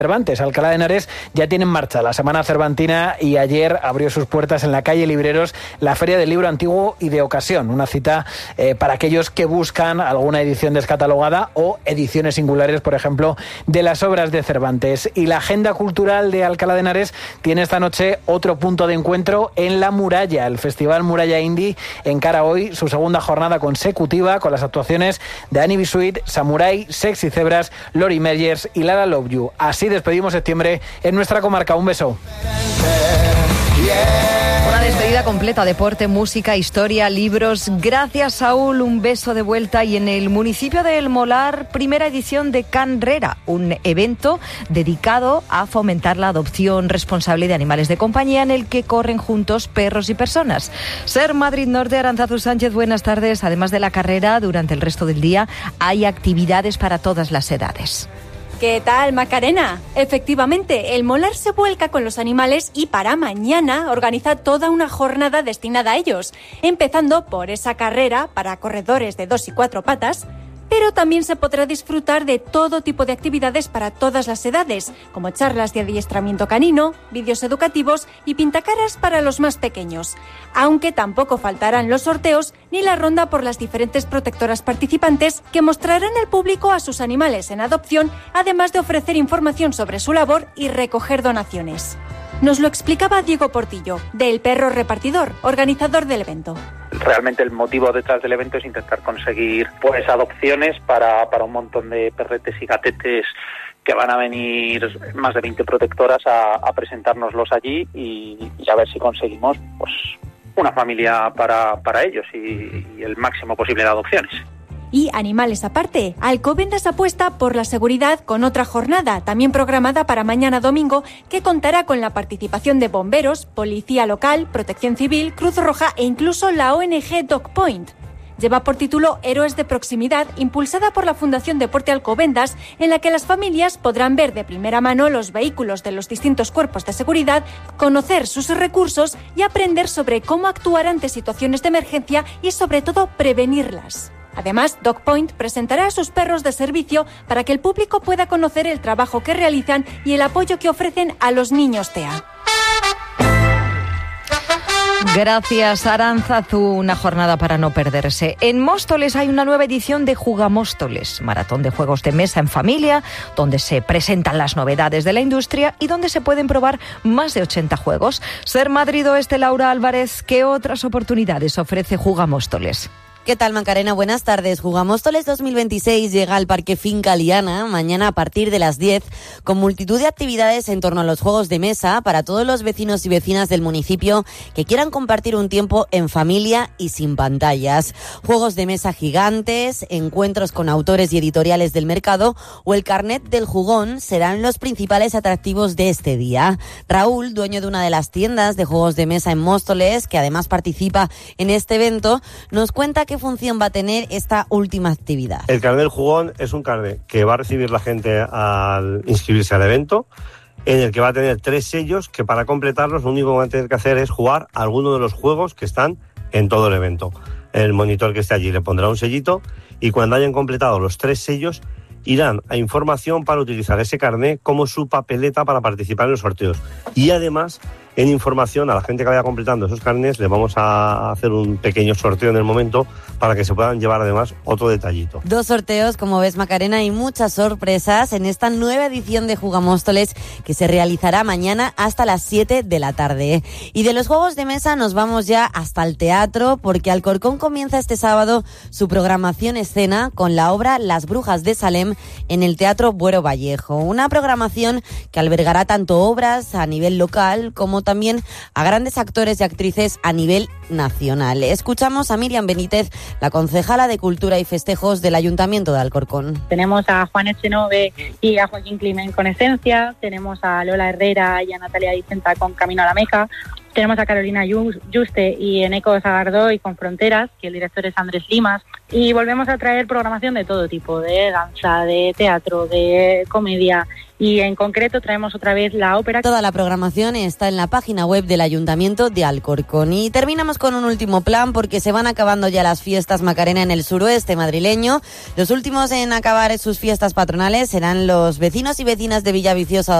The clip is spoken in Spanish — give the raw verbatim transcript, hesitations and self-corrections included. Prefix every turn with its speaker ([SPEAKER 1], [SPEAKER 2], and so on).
[SPEAKER 1] Cervantes. Alcalá de Henares ya tiene en marcha la Semana Cervantina y ayer abrió sus puertas en la calle Libreros la Feria del Libro Antiguo y de Ocasión, una cita eh, para aquellos que buscan alguna edición descatalogada o ediciones singulares, por ejemplo, de las obras de Cervantes. Y la agenda cultural de Alcalá de Henares tiene esta noche otro punto de encuentro en La Muralla. El Festival Muralla Indie encara hoy su segunda jornada consecutiva con las actuaciones de Annie Bisuit, Samurai, Sexy Zebras, Lori Meyers y Lara Love You. Así despedimos septiembre en nuestra comarca. Un beso.
[SPEAKER 2] Una despedida completa, deporte, música, historia, libros. Gracias, Saúl, un beso de vuelta. Y en el municipio de El Molar, primera edición de Canrera, un evento dedicado a fomentar la adopción responsable de animales de compañía en el que corren juntos perros y personas. Ser Madrid Norte, Arantzazu Sánchez, buenas tardes. Además de la carrera, durante el resto del día hay actividades para todas las edades.
[SPEAKER 3] ¿Qué tal, Macarena? Efectivamente, el Molar se vuelca con los animales y para mañana organiza toda una jornada destinada a ellos, empezando por esa carrera para corredores de dos y cuatro patas, pero también se podrá disfrutar de todo tipo de actividades para todas las edades, como charlas de adiestramiento canino, vídeos educativos y pintacaras para los más pequeños. Aunque tampoco faltarán los sorteos ni la ronda por las diferentes protectoras participantes que mostrarán al público a sus animales en adopción, además de ofrecer información sobre su labor y recoger donaciones. Nos lo explicaba Diego Portillo, del Perro Repartidor, organizador del evento.
[SPEAKER 4] Realmente el motivo detrás del evento es intentar conseguir pues adopciones para, para un montón de perretes y gatetes que van a venir más de veinte protectoras a, a presentárnoslos allí y, y a ver si conseguimos pues una familia para, para ellos y, y el máximo posible de adopciones.
[SPEAKER 3] Y animales aparte, Alcobendas apuesta por la seguridad con otra jornada, también programada para mañana domingo, que contará con la participación de bomberos, policía local, protección civil, Cruz Roja e incluso la O N G Dog Point. Lleva por título Héroes de Proximidad, impulsada por la Fundación Deporte Alcobendas, en la que las familias podrán ver de primera mano los vehículos de los distintos cuerpos de seguridad, conocer sus recursos y aprender sobre cómo actuar ante situaciones de emergencia y sobre todo prevenirlas. Además, Dog Point presentará a sus perros de servicio para que el público pueda conocer el trabajo que realizan y el apoyo que ofrecen a los niños T E A.
[SPEAKER 2] Gracias, Arantzazu. Una jornada para no perderse. En Móstoles hay una nueva edición de Jugamóstoles, maratón de juegos de mesa en familia, donde se presentan las novedades de la industria y donde se pueden probar más de ochenta juegos. Ser Madrid Oeste, Laura Álvarez, ¿qué otras oportunidades ofrece Jugamóstoles?
[SPEAKER 5] ¿Qué tal, Macarena? Buenas tardes. Jugamóstoles dos mil veintiséis llega al Parque Finca Liana mañana a partir de las diez, con multitud de actividades en torno a los juegos de mesa para todos los vecinos y vecinas del municipio que quieran compartir un tiempo en familia y sin pantallas. Juegos de mesa gigantes, encuentros con autores y editoriales del mercado o el carnet del jugón serán los principales atractivos de este día. Raúl, dueño de una de las tiendas de juegos de mesa en Móstoles, que además participa en este evento, nos cuenta que ¿qué función va a tener esta última actividad?
[SPEAKER 6] El carnet del jugón es un carnet que va a recibir la gente al inscribirse al evento, en el que va a tener tres sellos que para completarlos lo único que van a tener que hacer es jugar alguno de los juegos que están en todo el evento. El monitor que esté allí le pondrá un sellito y cuando hayan completado los tres sellos irán a información para utilizar ese carnet como su papeleta para participar en los sorteos. Y además, en información a la gente que vaya completando esos carnets, le vamos a hacer un pequeño sorteo en el momento para que se puedan llevar además otro detallito.
[SPEAKER 5] Dos sorteos, como ves, Macarena, y muchas sorpresas en esta nueva edición de Jugamóstoles que se realizará mañana hasta las siete de la tarde. Y de los juegos de mesa nos vamos ya hasta el teatro, porque Alcorcón comienza este sábado su programación escena con la obra Las Brujas de Salem en el Teatro Buero Vallejo. Una programación que albergará tanto obras a nivel local como también a grandes actores y actrices a nivel nacional. Escuchamos a Miriam Benítez, la concejala de Cultura y Festejos del Ayuntamiento de Alcorcón.
[SPEAKER 7] Tenemos a Juan Echenove y a Joaquín Climent con Esencia, tenemos a Lola Herrera y a Natalia Dicenta con Camino a la Meca, tenemos a Carolina Juste y Eneco Zagardoy con Fronteras, que el director es Andrés Limas, y volvemos a traer programación de todo tipo, de danza, de teatro, de comedia, y en concreto traemos otra vez la ópera.
[SPEAKER 5] Toda la programación está en la página web del Ayuntamiento de Alcorcón. Y terminamos con un último plan porque se van acabando ya las fiestas Macarena en el suroeste madrileño. Los últimos en acabar sus fiestas patronales serán los vecinos y vecinas de Villaviciosa